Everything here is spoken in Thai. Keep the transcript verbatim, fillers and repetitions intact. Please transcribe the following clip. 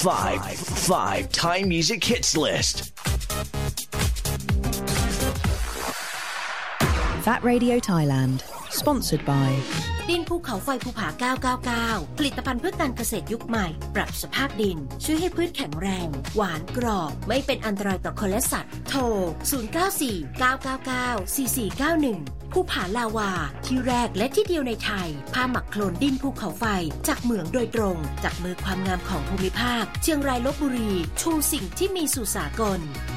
five, five Thai music hits list. Fat Radio Thailand, sponsored by ดินภูเขาไฟภูผาเก้าเก้าเก้าผลิตภัณฑ์เพื่อการเกษตรยุคใหม่ปรับสภาพดินช่วยให้พืชแข็งแรงหวานกรอบไม่เป็นอันตรายต่อคนและสัตว์โทรศูนย์ เก้า สี่ เก้า เก้า เก้า สี่ สี่ เก้า หนึ่งภูผาลาวาที่แรกและที่เดียวในไทยผ้าหมักโคลนดินภูเขาไฟจากเหมืองโดยตรงจากมือความงามของภูมิภาคเชียงรายลพบุรีชูสิ่งที่มีสู่สากล